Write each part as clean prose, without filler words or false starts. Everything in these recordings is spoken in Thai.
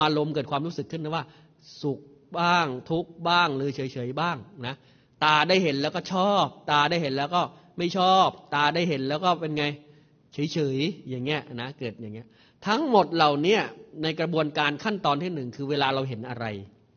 อารมณ์เกิดความรู้สึกขึ้นนะว่าสุขบ้างทุกข์บ้างหรือเฉยๆบ้างนะตาได้เห็นแล้วก็ชอบตาได้เห็นแล้วก็ไม่ชอบตาได้เห็นแล้วก็เป็นไงเฉยๆอย่างเงี้ยนะเกิดอย่างเงี้ยทั้งหมดเหล่านี้ในกระบวนการขั้นตอนที่หนึ่งคือเวลาเราเห็นอะไร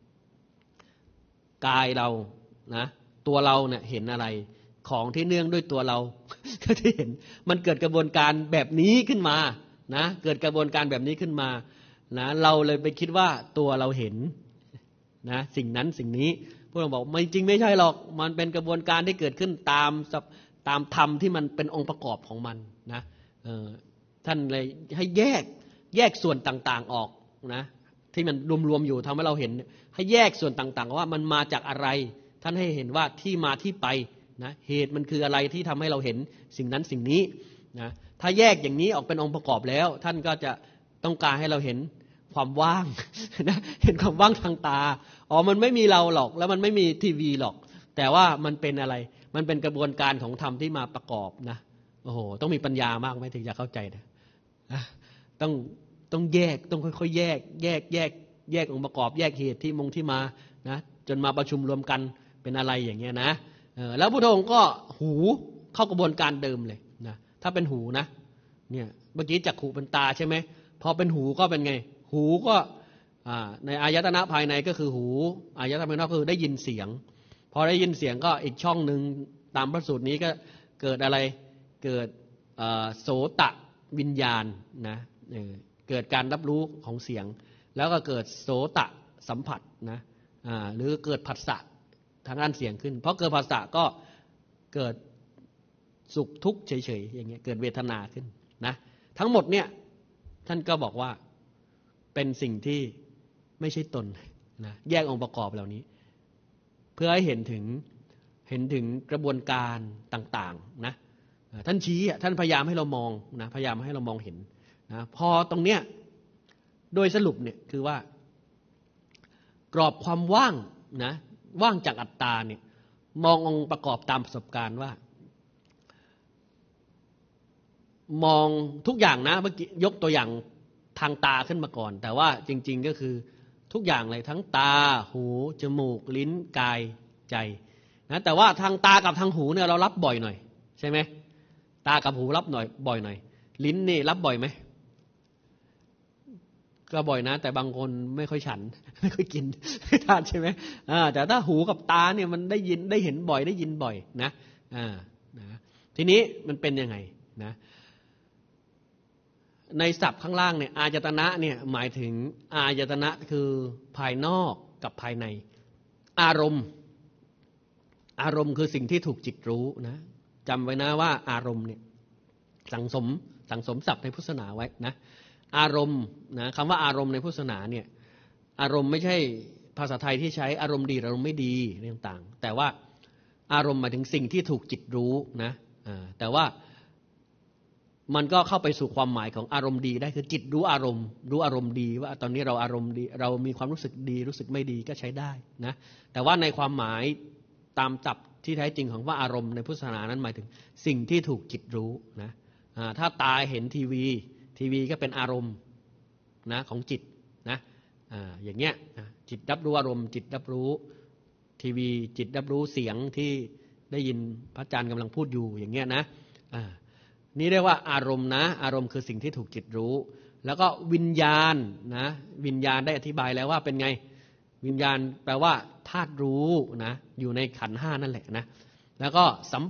กายเรานะตัวเราเนี่ยเห็นอะไรของที่เนื่องด้วยตัวเราก็ที่เห็นมันเกิดกระบวนการแบบนี้ขึ้นมานะเกิดกระบวนการแบบนี้ขึ้นมานะเราเลยไปคิดว่าตัวเราเห็นนะสิ่งนั้นสิ่งนี้พวกเราบอกไม่จริงไม่ใช่หรอกมันเป็นกระบวนการที่เกิดขึ้นตามธรรมที่มันเป็นองค์ประกอบของมันนะท่านเลยให้แยกส่วนต่างๆออกนะที่มันรวมๆอยู่ทำให้เราเห็นให้แยกส่วนต่างๆว่ามันมาจากอะไรท่านให้เห็นว่าที่มาที่ไปนะเหตุมันคืออะไรที่ทำให้เราเห็นสิ่งนั้นสิ่งนี้นะถ้าแยกอย่างนี้ออกเป็นองค์ประกอบแล้วท่านก็จะต้องการให้เราเห็นความว่างนะเห็นความว่างทางตามันไม่มีเราหรอกแล้วมันไม่มีทีวีหรอกแต่ว่ามันเป็นอะไรมันเป็นกระบวนการของธรรมที่มาประกอบนะโอ้โหต้องมีปัญญามากไหมถึงจะเข้าใจนะต้องแยกต้องค่อยๆแยกองค์ประกอบแยกเหตุที่มานะจนมาประชุมรวมกันเป็นอะไรอย่างเงี้ยนะแล้วพระองค์ก็หูเข้ากระบวนการเดิมเลยนะถ้าเป็นหูนะเนี่ยเมื่อกี้จักขุเป็นตาใช่ไหมพอเป็นหูก็เป็นไงหูก็ในอายตนะภายในก็คือหูอายตนะภายนอกคือได้ยินเสียงพอได้ยินเสียงก็อีกช่องหนึ่งตามพระสูตรนี้ก็เกิดอะไรเกิดโสตวิญญาณนะเกิดการรับรู้ของเสียงแล้วก็เกิดโสตสัมผัสนะหรือเกิดผัสสะทางด้านเสียงขึ้นเพราะเกิดผัสสะก็เกิดสุขทุกข์เฉยๆอย่างเงี้ยเกิดเวทนาขึ้นนะทั้งหมดเนี่ยท่านก็บอกว่าเป็นสิ่งที่ไม่ใช่ตนนะแยกองค์ประกอบเหล่านี้เพื่อให้เห็นถึงกระบวนการต่างๆนะท่านชี้ท่านพยายามให้เรามองนะพยายามให้เรามองเห็นนะพอตรงเนี้ยโดยสรุปเนี่ยคือว่ากรอบความว่างนะว่างจากอัตตาเนี่ยมององค์ประกอบตามประสบการณ์ว่ามองทุกอย่างนะเมื่อกี้ยกตัวอย่างทางตาขึ้นมาก่อนแต่ว่าจริงๆก็คือทุกอย่างเลยทั้งตาหูจมูกลิ้นกายใจนะแต่ว่าทางตากับทางหูเนี่ยเรารับบ่อยหน่อยใช่ไหมตากับหูรับหน่อยบ่อยหน่อยลิ้นนี่รับบ่อยไหมก็บ่อยนะแต่บางคนไม่ค่อยฉันไม่ค่อยกินไม่ทานใช่ไหมแต่ถ้าหูกับตาเนี่ยมันได้ยินได้เห็นบ่อยได้ยินบ่อยนะทีนี้มันเป็นยังไงนะในศัพท์ข้างล่างเนี่ยอายตนะเนี่ยหมายถึงอายตนะคือภายนอกกับภายในอารมณ์คือสิ่งที่ถูกจิตรู้นะจำไว้นะว่าอารมณ์เนี่ยสังสมศัพท์ในพุทธศาสนาไว้นะอารมณ์นะคำว่าอารมณ์ในพุทธศาสนาเนี่ยอารมณ์ไม่ใช่ภาษาไทยที่ใช้อารมณ์ดีอารมณ์ไม่ดีต่างๆแต่ว่าอารมณ์หมายถึงสิ่งที่ถูกจิตรู้นะแต่ว่ามันก็เข้าไปสู่ความหมายของอารมณ์ดีได้คือจิตรู้อารมณ์ดีว่าตอนนี้เราอารมณ์ดีเรามีความรู้สึกดีรู้สึกไม่ดีก็ใช้ได้นะแต่ว่าในความหมายตามศัพท์ที่แท้จริงของว่าอารมณ์ในพุทธศาสนานั้นหมายถึงสิ่งที่ถูกจิตรู้นะถ้าตาเห็นทีวีก็เป็นอารมณ์นะของจิตนะอย่างเงี้ยจิตรับรู้อารมณ์จิตรับรู้ทีวีจิตรับรู้เสียงที่ได้ยินพระอาจารย์กำลังพูดอยู่อย่างเงี้ยนะนี่เรียกว่าอารมณ์นะอารมณ์คือสิ่งที่ถูกจิตรู้แล้วก็วิญญาณนะวิญญาณได้อธิบายแล้วว่าเป็นไงวิญญาณแปลว่าธาตุรู้นะอยู่ในขันธ์ห้านั่นแหละนะแล้วก็สัม